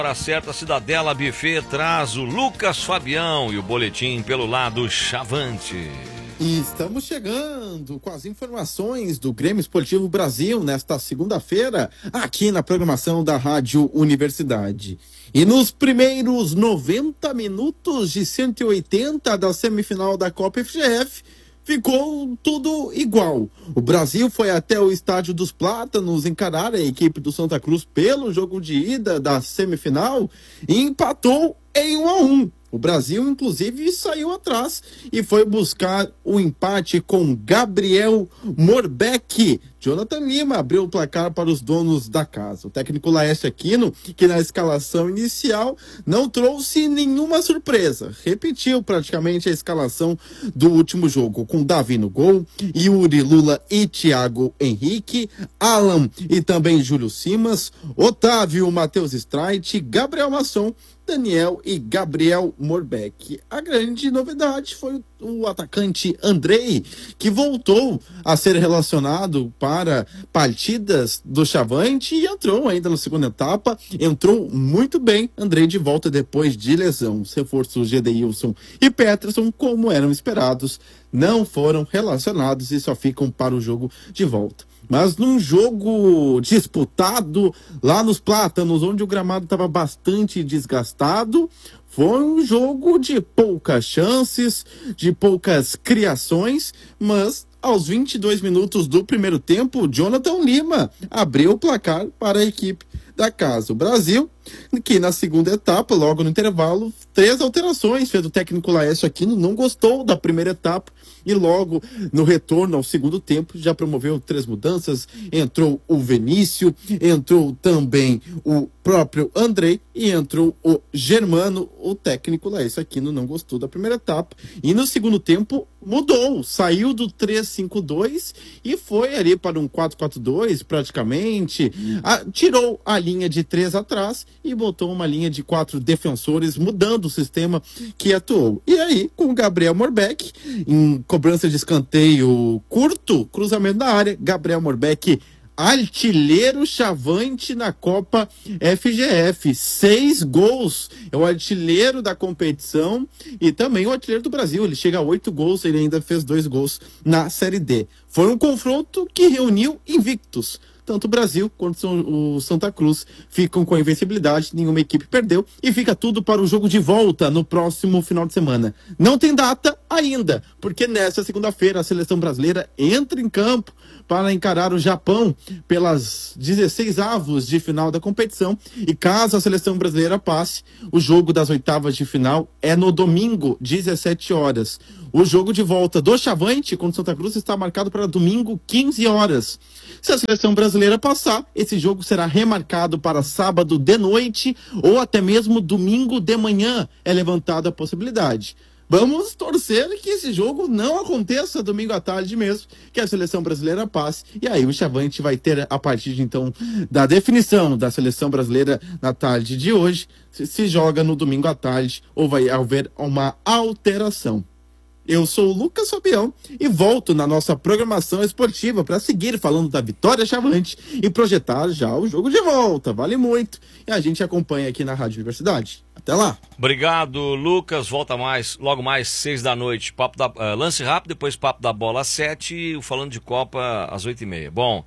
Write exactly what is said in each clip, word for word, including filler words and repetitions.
Hora certa, Cidadela Buffet traz o Lucas Fabião e o boletim pelo lado Chavante. E estamos chegando com as informações do Grêmio Esportivo Brasil nesta segunda-feira, aqui na programação da Rádio Universidade. E nos primeiros noventa minutos de cento e oitenta da semifinal da Copa F G F, ficou tudo igual. O Brasil foi até o Estádio dos Plátanos encarar a equipe do Santa Cruz pelo jogo de ida da semifinal e empatou em um a um. O Brasil, inclusive, saiu atrás e foi buscar o empate com Gabriel Morbeck. Jonathan Lima abriu o placar para os donos da casa. O técnico Laércio Aquino, que na escalação inicial não trouxe nenhuma surpresa. Repetiu praticamente a escalação do último jogo, com Davi no gol, Yuri Lula e Thiago Henrique, Alan e também Júlio Simas, Otávio, Matheus Streit, Gabriel Masson, Daniel e Gabriel Morbeck. A grande novidade foi o atacante Andrei, que voltou a ser relacionado para partidas do Chavante e entrou ainda na segunda etapa, entrou muito bem. Andrei de volta depois de lesão. Os reforços Gedeilson e Peterson, como eram esperados, não foram relacionados e só ficam para o jogo de volta. Mas num jogo disputado lá nos Plátanos, onde o gramado estava bastante desgastado, foi um jogo de poucas chances, de poucas criações, mas aos vinte e dois minutos do primeiro tempo, Jonathan Lima abriu o placar para a equipe da casa. O Brasil, que na segunda etapa, logo no intervalo, três alterações fez o técnico Laércio Aquino, não gostou da primeira etapa e logo no retorno ao segundo tempo já promoveu três mudanças. Entrou o Vinícius, entrou também o próprio Andrei e entrou o Germano. O técnico Laércio Aquino não gostou da primeira etapa e no segundo tempo mudou, saiu do três cinco dois e foi ali para um quatro quatro dois praticamente, a, tirou a linha de três atrás e botou uma linha de quatro defensores, mudando o sistema que atuou. E aí, com o Gabriel Morbeck, em cobrança de escanteio curto, cruzamento da área, Gabriel Morbeck, artilheiro Chavante na Copa F G F, seis gols, é o artilheiro da competição e também o artilheiro do Brasil, ele chega a oito gols, ele ainda fez dois gols na Série D. Foi um confronto que reuniu invictos. Tanto o Brasil quanto o Santa Cruz ficam com a invencibilidade, nenhuma equipe perdeu e fica tudo para o jogo de volta no próximo final de semana. Não tem data ainda, porque nesta segunda-feira a seleção brasileira entra em campo para encarar o Japão pelas dezesseis avos de final da competição e caso a seleção brasileira passe, o jogo das oitavas de final é no domingo, dezessete horas. O jogo de volta do Chavante contra o Santa Cruz está marcado para domingo, quinze horas. Se a seleção brasileira passar, esse jogo será remarcado para sábado de noite ou até mesmo domingo de manhã. É levantada a possibilidade. Vamos torcer que esse jogo não aconteça domingo à tarde mesmo, que a seleção brasileira passe. E aí o Chavante vai ter, a partir de então, da definição da seleção brasileira na tarde de hoje, se, se joga no domingo à tarde ou vai haver uma alteração. Eu sou o Lucas Fabião e volto na nossa programação esportiva para seguir falando da vitória Chavante e projetar já o jogo de volta. Vale muito. E a gente acompanha aqui na Rádio Universidade. Até lá. Obrigado, Lucas. Volta mais, logo mais, seis da noite. Papo da, uh, lance rápido, depois Papo da Bola às sete e o Falando de Copa às oito e meia. Bom,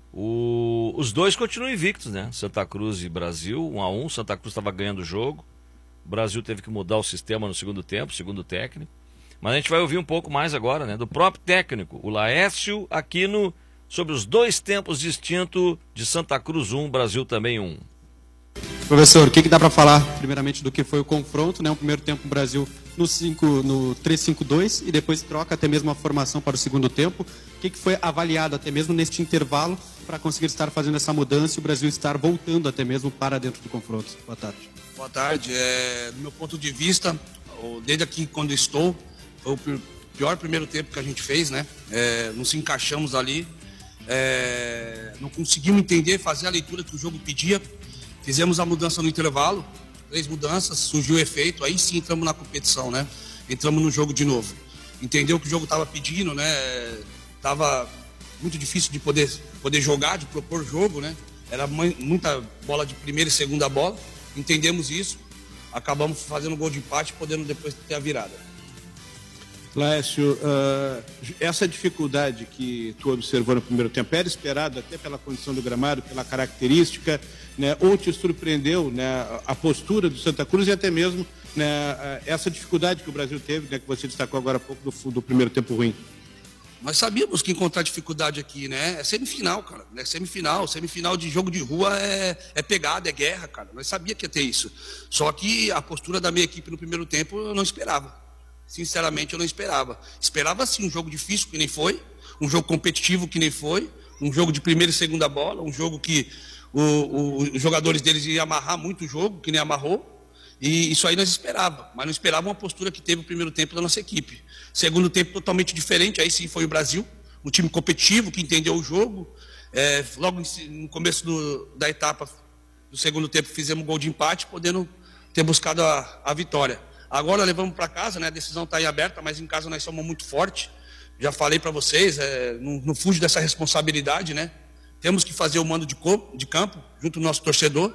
o, os dois continuam invictos, né? Santa Cruz e Brasil, um a um. Santa Cruz estava ganhando o jogo. O Brasil teve que mudar o sistema no segundo tempo, segundo técnico. Mas a gente vai ouvir um pouco mais agora, né, do próprio técnico, o Laércio Aquino, sobre os dois tempos distintos de Santa Cruz um, Brasil também um. Professor, o que, que dá para falar, primeiramente, do que foi o confronto, né? O primeiro tempo o Brasil no, cinco, no três cinco dois e depois troca até mesmo a formação para o segundo tempo. O que, que foi avaliado até mesmo neste intervalo para conseguir estar fazendo essa mudança e o Brasil estar voltando até mesmo para dentro do confronto? Boa tarde. Boa tarde. É, do meu ponto de vista, desde aqui quando estou, foi o pior primeiro tempo que a gente fez, né? É, não se encaixamos ali, é, não conseguimos entender, fazer a leitura que o jogo pedia. Fizemos a mudança no intervalo, três mudanças, surgiu o efeito, aí sim entramos na competição, né? Entramos no jogo de novo. Entendeu o que o jogo estava pedindo, né? Tava muito difícil de poder, poder jogar, de propor jogo, né? Era muita bola de primeira e segunda bola. entendemos isso, acabamos fazendo um gol de empate, podendo depois ter a virada. Laércio, uh, essa dificuldade que tu observou no primeiro tempo era esperado até pela condição do gramado, pela característica, né, ou te surpreendeu, né, a postura do Santa Cruz e até mesmo, né, essa dificuldade que o Brasil teve, né, que você destacou agora há pouco do, do primeiro tempo ruim? Nós sabíamos que encontrar dificuldade aqui, né? É semifinal, cara. É semifinal. Semifinal de jogo de rua é, é pegada, é guerra, cara. Nós sabíamos que ia ter isso. Só que a postura da minha equipe no primeiro tempo eu não esperava. Sinceramente, eu não esperava. Esperava sim um jogo difícil, que nem foi. Um jogo competitivo, que nem foi. Um jogo de primeira e segunda bola. Um jogo que o, o, os jogadores deles iam amarrar muito o jogo, que nem amarrou. E isso aí nós esperávamos, mas não esperávamos uma postura que teve o primeiro tempo da nossa equipe. Segundo tempo totalmente diferente, aí sim foi o Brasil, um time competitivo, que entendeu o jogo. É, logo no começo do, da etapa do segundo tempo fizemos um gol de empate, podendo ter buscado a, a vitória. Agora levamos para casa, né, a decisão está aí aberta, mas em casa nós somos muito fortes. Já falei para vocês, é, não, não fujo dessa responsabilidade, né? Temos que fazer o mando de, co, de campo, junto ao nosso torcedor.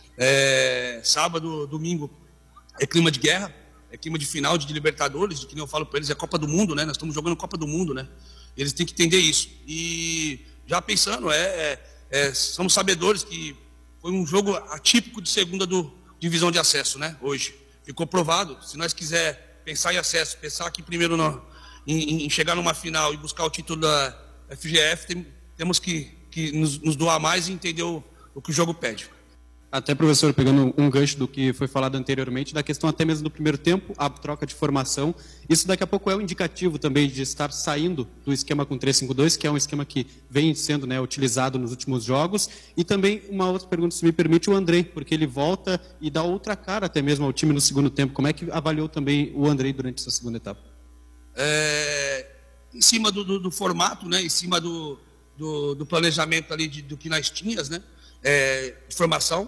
É, sábado, domingo é clima de guerra, é clima de final de Libertadores, de que nem eu falo para eles, é Copa do Mundo, né? Nós estamos jogando Copa do Mundo, né? Eles têm que entender isso. E já pensando, é, é, é, somos sabedores que foi um jogo atípico de segunda do divisão de acesso, né? Hoje ficou provado. Se nós quiser pensar em acesso, pensar aqui primeiro no, em, em chegar numa final e buscar o título da F G F, tem, temos que, que nos, nos doar mais e entender o, o que o jogo pede. Até, professor, pegando um gancho do que foi falado anteriormente, da questão até mesmo do primeiro tempo, a troca de formação, isso daqui a pouco é um indicativo também de estar saindo do esquema com três cinco dois, que é um esquema que vem sendo, né, utilizado nos últimos jogos, e também uma outra pergunta, se me permite, o Andrei, porque ele volta e dá outra cara até mesmo ao time no segundo tempo. Como é que avaliou também o Andrei durante essa segunda etapa? É, em cima do, do, do formato, né, em cima do, do, do planejamento ali de, do que nós tínhamos, né, é, de formação.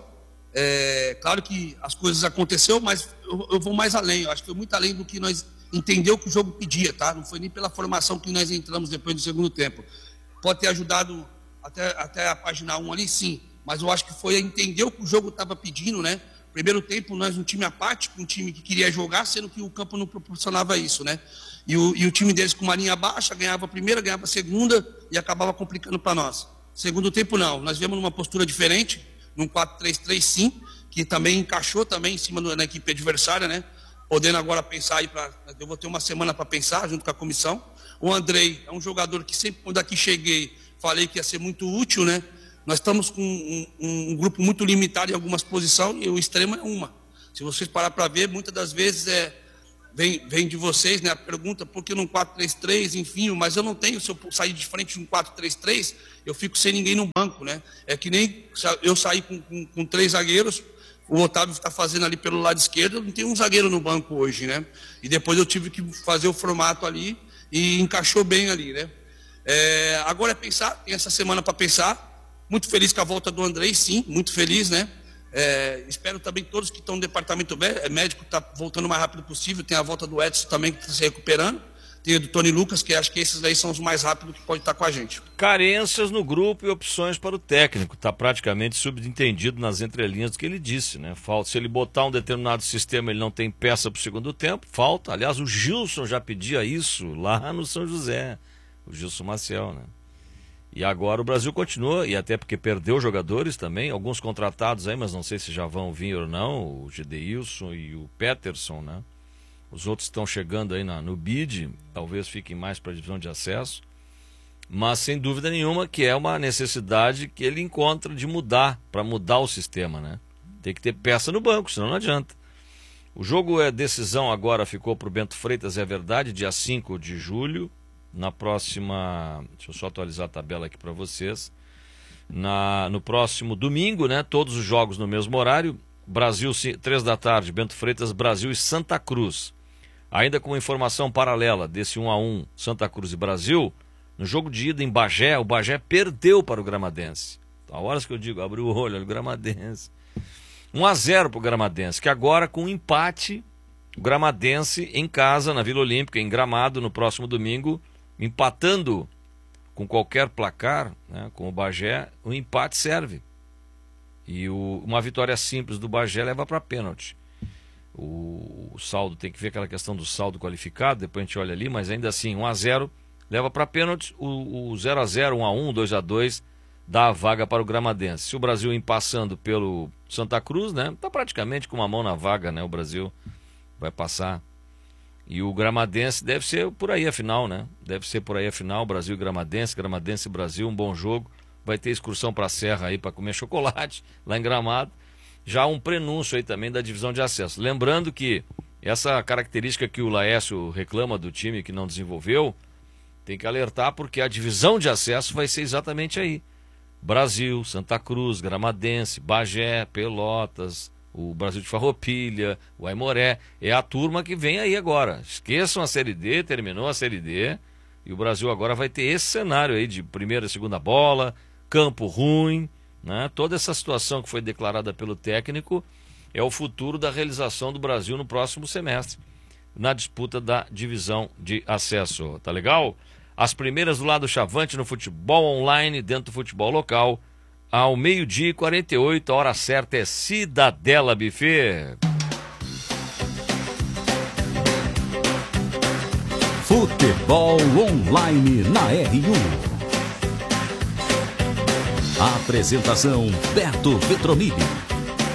É, claro que as coisas aconteceram, mas eu, eu vou mais além. Eu acho que foi muito além do que nós entendeu que o jogo pedia, tá? Não foi nem pela formação que nós entramos depois do segundo tempo. Pode ter ajudado até, até a página um ali, sim. Mas eu acho que foi entender o que o jogo estava pedindo, né? Primeiro tempo, nós um time apático, um time que queria jogar, sendo que o campo não proporcionava isso, né? E o, e o time deles com uma linha baixa, ganhava a primeira, ganhava a segunda e acabava complicando para nós. Segundo tempo, não. Nós viemos numa postura diferente, num quatro três três, sim, que também encaixou também em cima da equipe adversária, né? Podendo agora pensar aí, pra, eu vou ter uma semana para pensar junto com a comissão. O Andrei é um jogador que sempre, quando aqui cheguei, falei que ia ser muito útil, né? Nós estamos com um, um, um grupo muito limitado em algumas posições e o extremo é uma. Se vocês parar para ver, muitas das vezes é, vem, vem de vocês, né? A pergunta, por que num quatro três três, enfim, mas eu não tenho, se eu sair de frente de um quatro três três, eu fico sem ninguém no banco, né? É que nem eu sair com, com, com três zagueiros, o Otávio está fazendo ali pelo lado esquerdo, não tem um zagueiro no banco hoje, né? E depois eu tive que fazer o formato ali e encaixou bem ali, né? É, agora é pensar, tem essa semana para pensar. Muito feliz com a volta do Andrei, sim, muito feliz, né? É, espero também todos que estão no departamento médico está voltando o mais rápido possível. Tem a volta do Edson também que está se recuperando. Tem o do Tony Lucas, que acho que esses aí são os mais rápidos que pode estar com a gente. Carências no grupo e opções para o técnico. Está praticamente subentendido nas entrelinhas do que ele disse, né? Falta, se ele botar um determinado sistema, ele não tem peça para o segundo tempo, falta. Aliás, o Gilson já pedia isso lá no São José. O Gilson Maciel, né? E agora o Brasil continua, e até porque perdeu jogadores também, alguns contratados aí, mas não sei se já vão vir ou não, o Gedeilson e o Peterson, né? Os outros estão chegando aí na, no B I D, talvez fiquem mais para a divisão de acesso, mas sem dúvida nenhuma que é uma necessidade que ele encontra de mudar, para mudar o sistema, né? Tem que ter peça no banco, senão não adianta. O jogo é decisão agora, ficou para o Bento Freitas, é verdade, dia cinco de julho, na próxima, deixa eu só atualizar a tabela aqui para vocês, na, no próximo domingo, né, todos os jogos no mesmo horário, Brasil, três da tarde, Bento Freitas, Brasil e Santa Cruz. Ainda com informação paralela desse um a um Santa Cruz e Brasil, no jogo de ida em Bagé, o Bagé perdeu para o Gramadense. Há horas que eu digo, abre o olho, olha o Gramadense. um a zero para o Gramadense, que agora com um empate, o Gramadense em casa, na Vila Olímpica, em Gramado, no próximo domingo, empatando com qualquer placar, né, com o Bagé, o empate serve. E o, uma vitória simples do Bagé leva para pênalti. O, o saldo, tem que ver aquela questão do saldo qualificado, depois a gente olha ali, mas ainda assim, um a zero leva para pênalti, o, o zero a zero, um a um, dois a dois dá a vaga para o Gramadense. Se o Brasil ir passando pelo Santa Cruz, né, tá praticamente com uma mão na vaga, né, o Brasil vai passar. E o Gramadense deve ser por aí a final, né? Deve ser por aí a final, Brasil e Gramadense, Gramadense e Brasil, um bom jogo. Vai ter excursão para a Serra aí para comer chocolate lá em Gramado. Já um prenúncio aí também da divisão de acesso. Lembrando que essa característica que o Laércio reclama do time que não desenvolveu, tem que alertar porque a divisão de acesso vai ser exatamente aí. Brasil, Santa Cruz, Gramadense, Bagé, Pelotas, o Brasil de Farroupilha, o Aimoré, é a turma que vem aí agora. Esqueçam a Série D, terminou a Série D, e o Brasil agora vai ter esse cenário aí de primeira e segunda bola, campo ruim, né? Toda essa situação que foi declarada pelo técnico é o futuro da realização do Brasil no próximo semestre, na disputa da divisão de acesso. Tá legal? As primeiras do lado chavante no futebol online, dentro do futebol local, ao meio-dia e quarenta e oito, a hora certa é Cidadela Buffet. Futebol online na R um. Apresentação Beto Vetronini.